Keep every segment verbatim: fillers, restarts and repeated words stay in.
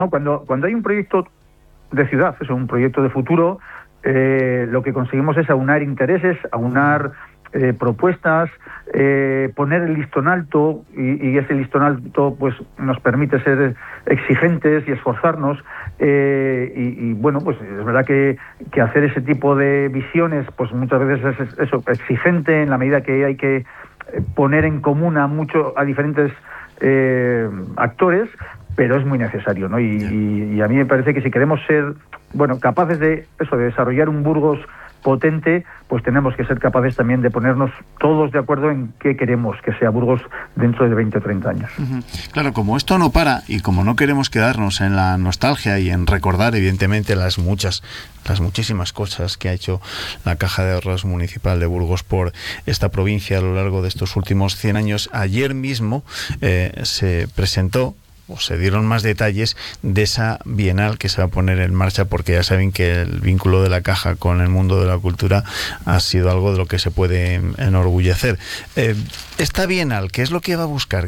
¿no? Cuando, cuando hay un proyecto de ciudad, es un proyecto de futuro, eh, lo que conseguimos es aunar intereses, aunar eh, propuestas, eh, poner el listón alto, y, y ese listón alto pues nos permite ser exigentes y esforzarnos, eh, y, y bueno, pues es verdad que, que hacer ese tipo de visiones pues muchas veces es eso, exigente, en la medida que hay que poner en común a mucho, a diferentes eh, actores, pero es muy necesario, ¿no? Y, y, y a mí me parece que si queremos ser, bueno, capaces de eso, de desarrollar un Burgos potente, pues tenemos que ser capaces también de ponernos todos de acuerdo en qué queremos que sea Burgos dentro de veinte o treinta años. Uh-huh. Claro, como esto no para y como no queremos quedarnos en la nostalgia y en recordar evidentemente las muchas, las muchísimas cosas que ha hecho la Caja de Ahorros Municipal de Burgos por esta provincia a lo largo de estos últimos cien años, ayer mismo eh, se presentó o se dieron más detalles de esa bienal que se va a poner en marcha, porque ya saben que el vínculo de la Caja con el mundo de la cultura ha sido algo de lo que se puede enorgullecer. Eh, esta bienal, ¿qué es lo que va a buscar?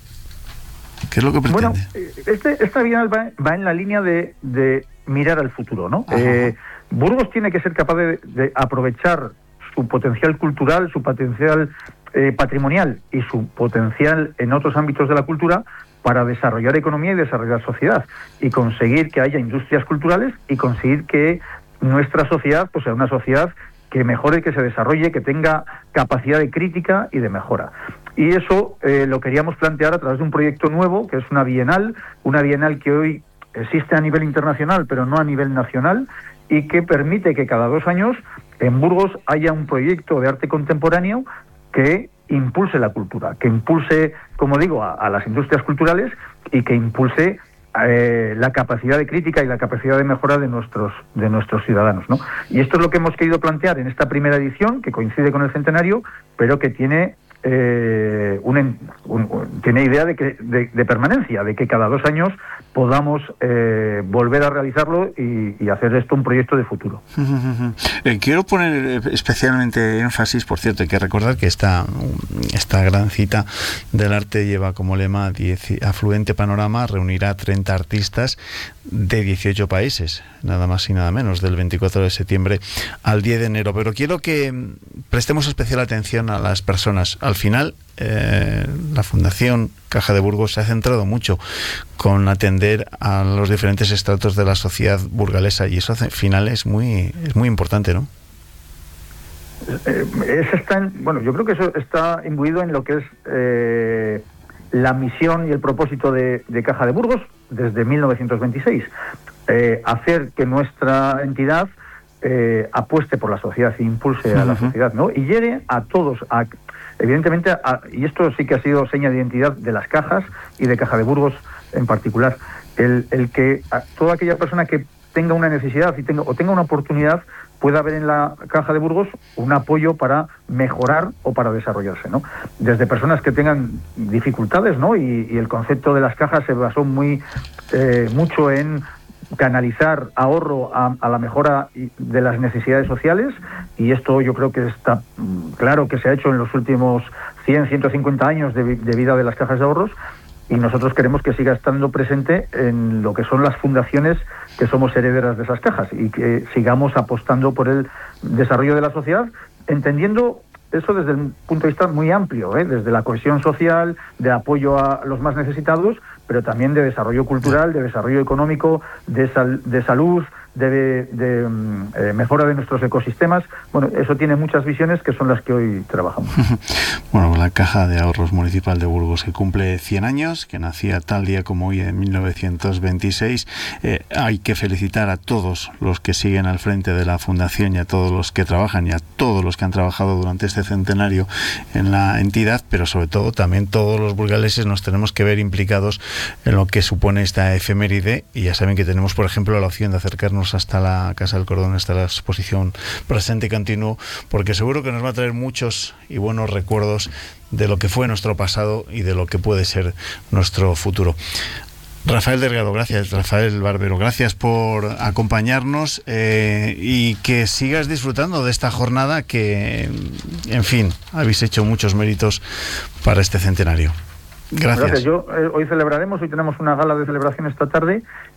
¿Qué es lo que pretende? Bueno, este, esta bienal va, va en la línea de, de mirar al futuro, ¿no? Eh, Burgos tiene que ser capaz de, de aprovechar su potencial cultural, su potencial eh, patrimonial y su potencial en otros ámbitos de la cultura para desarrollar economía y desarrollar sociedad, y conseguir que haya industrias culturales y conseguir que nuestra sociedad pues sea una sociedad que mejore, que se desarrolle, que tenga capacidad de crítica y de mejora. Y eso eh, lo queríamos plantear a través de un proyecto nuevo, que es una bienal, una bienal que hoy existe a nivel internacional, pero no a nivel nacional, y que permite que cada dos años en Burgos haya un proyecto de arte contemporáneo que impulse la cultura, que impulse, como digo, a, a las industrias culturales, y que impulse eh, la capacidad de crítica y la capacidad de mejora de nuestros de nuestros ciudadanos, ¿no? Y esto es lo que hemos querido plantear en esta primera edición, que coincide con el centenario, pero que tiene eh, un, un, un, tiene idea de que de, de permanencia, de que cada dos años podamos eh, volver a realizarlo y, y hacer esto un proyecto de futuro. Eh, quiero poner especialmente énfasis, por cierto, hay que recordar que esta, esta gran cita del arte lleva como lema diez, Afluente Panorama, reunirá treinta artistas de dieciocho países, nada más y nada menos, del veinticuatro de septiembre al diez de enero. Pero quiero que prestemos especial atención a las personas. Al final, eh, la Fundación Caja de Burgos se ha centrado mucho con atender a los diferentes estratos de la sociedad burgalesa, y eso al final es muy, es muy importante, ¿no? Eh, eso está en, bueno, yo creo que eso está imbuido en lo que es eh, la misión y el propósito de, de Caja de Burgos desde mil novecientos veintiséis. Eh, hacer que nuestra entidad eh, apueste por la sociedad e impulse uh-huh. a la sociedad, ¿no? Y llegue a todos, a, evidentemente, a, y esto sí que ha sido seña de identidad de las cajas y de Caja de Burgos en particular, el, el que a, toda aquella persona que tenga una necesidad y tenga, o tenga una oportunidad pueda haber en la Caja de Burgos un apoyo para mejorar o para desarrollarse, ¿no? Desde personas que tengan dificultades, ¿no? Y, y el concepto de las cajas se basó muy eh, mucho en canalizar ahorro a, a la mejora de las necesidades sociales, y esto yo creo que está claro que se ha hecho en los últimos cien, ciento cincuenta años de, de vida de las cajas de ahorros, y nosotros queremos que siga estando presente en lo que son las fundaciones que somos herederas de esas cajas, y que sigamos apostando por el desarrollo de la sociedad, entendiendo eso desde el punto de vista muy amplio, ¿eh? Desde la cohesión social, de apoyo a los más necesitados, pero también de desarrollo cultural, de desarrollo económico, de, sal, de salud, de, de, de eh, mejora de nuestros ecosistemas. Bueno, eso tiene muchas visiones que son las que hoy trabajamos. Bueno, la Caja de Ahorros Municipal de Burgos, que cumple cien años, que nacía tal día como hoy en mil novecientos veintiséis. Eh, hay que felicitar a todos los que siguen al frente de la Fundación, y a todos los que trabajan, y a todos los que han trabajado durante este centenario en la entidad, pero sobre todo también todos los burgaleses nos tenemos que ver implicados en lo que supone esta efeméride. Y ya saben que tenemos, por ejemplo, la opción de acercarnos hasta la Casa del Cordón, hasta la exposición Presente y Continuo, porque seguro que nos va a traer muchos y buenos recuerdos de lo que fue nuestro pasado y de lo que puede ser nuestro futuro. Rafael Delgado, gracias. Rafael Barbero, gracias por acompañarnos, eh, y que sigas disfrutando de esta jornada que, en fin, habéis hecho muchos méritos para este centenario. Gracias. Gracias. Yo, eh, hoy celebraremos, hoy tenemos una gala de celebración esta tarde,